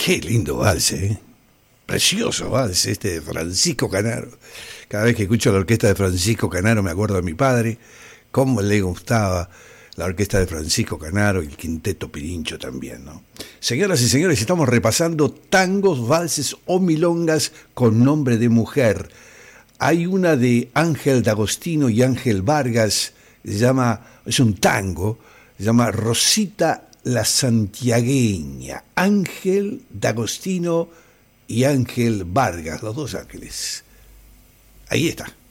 Qué lindo vals, ¿eh? Precioso vals este de Francisco Canaro. Cada vez que escucho la orquesta de Francisco Canaro me acuerdo de mi padre, cómo le gustaba la orquesta de Francisco Canaro y el quinteto Pirincho también, ¿no? Señoras y señores, estamos repasando tangos, valses o milongas con nombre de mujer. Hay una de Ángel D'Agostino y Ángel Vargas, es un tango, se llama Rosita la Santiagueña. Ángel D'Agostino y Ángel Vargas, los dos ángeles. Ahí está.